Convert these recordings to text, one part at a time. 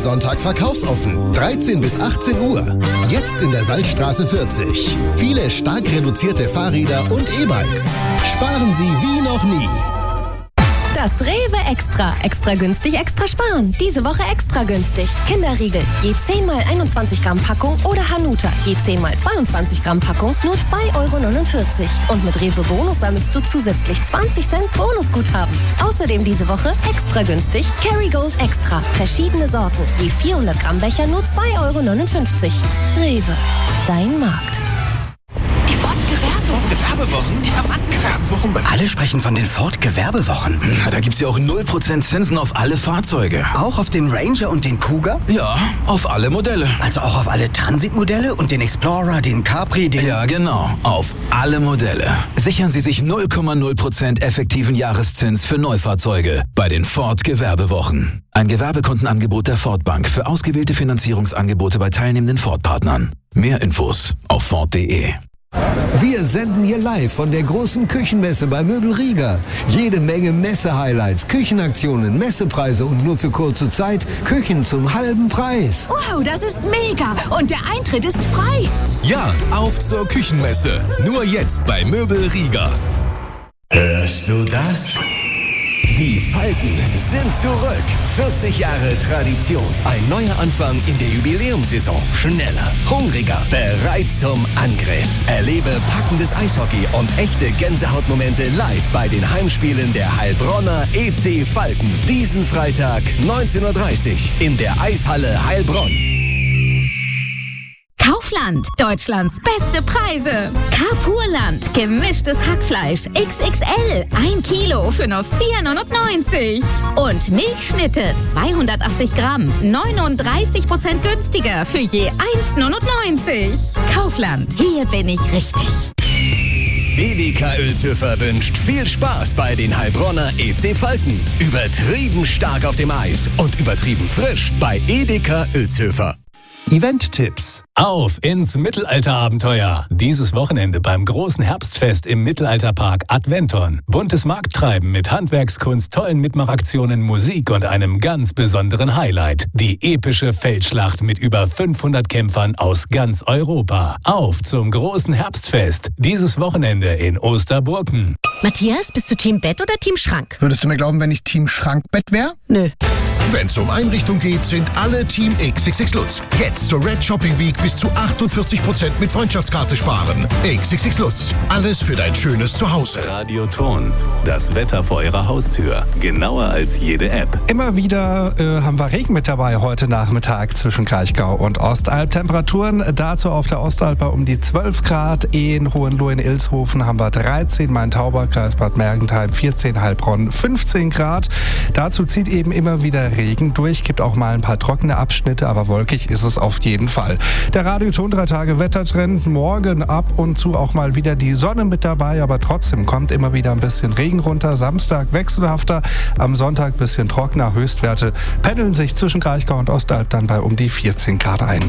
Sonntag verkaufsoffen. 13 bis 18 Uhr. Jetzt in der Salzstraße 40. Viele stark reduzierte Fahrräder und E-Bikes. Sparen Sie wie noch nie. Das Rewe Extra. Extra günstig, extra sparen. Diese Woche extra günstig. Kinderriegel, je 10 mal 21 Gramm Packung oder Hanuta, je 10 mal 22 Gramm Packung, nur 2,49 €. Und mit Rewe Bonus sammelst du zusätzlich 20 Cent Bonusguthaben. Außerdem diese Woche extra günstig Kerrygold Extra. Verschiedene Sorten, je 400 Gramm Becher, nur 2,59 €. Rewe, dein Markt. Gewerbewochen? Gewerbewochen? Alle sprechen von den Ford-Gewerbewochen. Na, da gibt's ja auch 0% Zinsen auf alle Fahrzeuge. Auch auf den Ranger und den Cougar? Ja, auf alle Modelle. Also auch auf alle Transit-Modelle und den Explorer, den Capri, den... Ja, genau. Auf alle Modelle. Sichern Sie sich 0,0% effektiven Jahreszins für Neufahrzeuge bei den Ford-Gewerbewochen. Ein Gewerbekundenangebot der Ford Bank für ausgewählte Finanzierungsangebote bei teilnehmenden Ford-Partnern. Mehr Infos auf Ford.de. Wir senden hier live von der großen Küchenmesse bei Möbel Rieger. Jede Menge Messe-Highlights, Küchenaktionen, Messepreise und nur für kurze Zeit Küchen zum halben Preis. Wow, das ist mega! Und der Eintritt ist frei! Ja, auf zur Küchenmesse. Nur jetzt bei Möbel Rieger. Hörst du das? Die Falken sind zurück. 40 Jahre Tradition. Ein neuer Anfang in der Jubiläumssaison. Schneller, hungriger, bereit zum Angriff. Erlebe packendes Eishockey und echte Gänsehautmomente live bei den Heimspielen der Heilbronner EC Falken. Diesen Freitag 19:30 Uhr in der Eishalle Heilbronn. Kaufland, Deutschlands beste Preise. Carpurland, gemischtes Hackfleisch XXL, 1 Kilo für nur 4,99 €. Und Milchschnitte, 280 Gramm, 39% günstiger für je 1,99 €. Kaufland, hier bin ich richtig. Edeka Uelzhöfer wünscht viel Spaß bei den Heilbronner EC Falken. Übertrieben stark auf dem Eis und übertrieben frisch bei Edeka Uelzhöfer. Event-Tipps. Auf ins Mittelalterabenteuer. Dieses Wochenende beim großen Herbstfest im Mittelalterpark Adventon. Buntes Markttreiben mit Handwerkskunst, tollen Mitmachaktionen, Musik und einem ganz besonderen Highlight. Die epische Feldschlacht mit über 500 Kämpfern aus ganz Europa. Auf zum großen Herbstfest. Dieses Wochenende in Osterburken. Matthias, bist du Team Bett oder Team Schrank? Würdest du mir glauben, wenn ich Team Schrankbett wäre? Nö. Wenn es um Einrichtung geht, sind alle Team XXX Lutz. Jetzt zur Red Shopping Week bis zu 48% mit Freundschaftskarte sparen. XXX Lutz. Alles für dein schönes Zuhause. Radio Ton. Das Wetter vor Ihrer Haustür. Genauer als jede App. Immer wieder haben wir Regen mit dabei heute Nachmittag zwischen Kraichgau und Ostalb. Temperaturen dazu auf der Ostalb um die 12 Grad. In Hohenlohe in Ilshofen haben wir 13, Main-Tauber, Kreis Bad Mergentheim 14, Heilbronn 15 Grad. Dazu zieht eben immer wieder Regen durch, gibt auch mal ein paar trockene Abschnitte, aber wolkig ist es auf jeden Fall. Der Radio-Ton 3 Tage Wettertrend, morgen ab und zu auch mal wieder die Sonne mit dabei, aber trotzdem kommt immer wieder ein bisschen Regen runter. Samstag wechselhafter, am Sonntag bisschen trockener. Höchstwerte pendeln sich zwischen Kraichgau und Ostalb dann bei um die 14 Grad ein.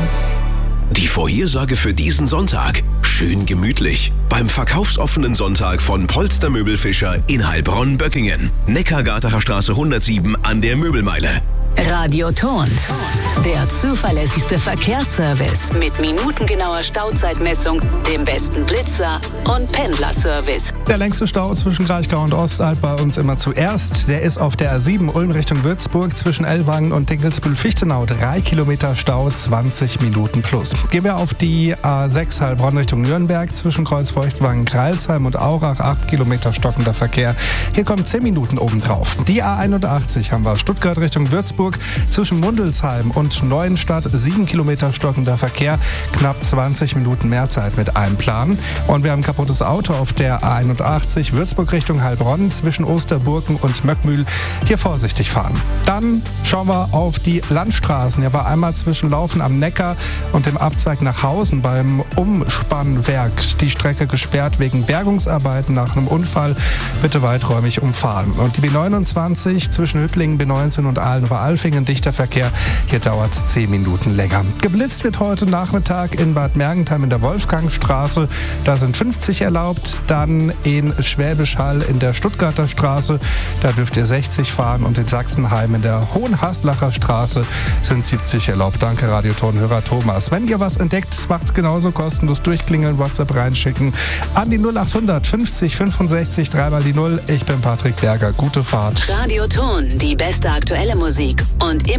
Die Vorhersage für diesen Sonntag. Schön gemütlich. Beim verkaufsoffenen Sonntag von Polster Möbelfischer in Heilbronn-Böckingen. Neckargartacher Straße 107 an der Möbelmeile. Radio Ton. Der zuverlässigste Verkehrsservice mit minutengenauer Stauzeitmessung, dem besten Blitzer und Pendlerservice. Der längste Stau zwischen Kraichgau und Ostalb bei uns immer zuerst. Der ist auf der A7 Ulm Richtung Würzburg zwischen Ellwangen und Dinkelsbühl-Fichtenau. 3 Kilometer Stau, 20 Minuten plus. Gehen wir auf die A6 Heilbronn Richtung Nürnberg zwischen Kreuzfeuchtwangen, Greilsheim und Aurach. 8 Kilometer stockender Verkehr. Hier kommen 10 Minuten obendrauf. Die A81 haben wir Stuttgart Richtung Würzburg zwischen Mundelsheim und Neuenstadt. 7 Kilometer stockender Verkehr. Knapp 20 Minuten mehr Zeit mit Einplanen. Und wir haben ein kaputtes Auto auf der A81 Würzburg Richtung Heilbronn zwischen Osterburken und Möckmühl. Hier vorsichtig fahren. Dann schauen wir auf die Landstraßen. Hier war einmal zwischen Laufen am Neckar und dem Abzweig nach Hausen beim Umspannwerk die Strecke gesperrt wegen Bergungsarbeiten nach einem Unfall. Bitte weiträumig umfahren. Und die B29 zwischen Hüttlingen, B19 und Ahlen über Alf Wolfingen dichter Verkehr. Hier dauert es 10 Minuten länger. Geblitzt wird heute Nachmittag in Bad Mergentheim in der Wolfgangstraße. Da sind 50 erlaubt. Dann in Schwäbisch Hall in der Stuttgarter Straße. Da dürft ihr 60 fahren. Und in Sachsenheim in der Hohenhaslacher Straße sind 70 erlaubt. Danke, Radiotonhörer Thomas. Wenn ihr was entdeckt, macht's genauso kostenlos. Durchklingeln, WhatsApp reinschicken an die 0800 50 65 3 die 0. Ich bin Patrick Berger. Gute Fahrt. Radioton, die beste aktuelle Musik und immer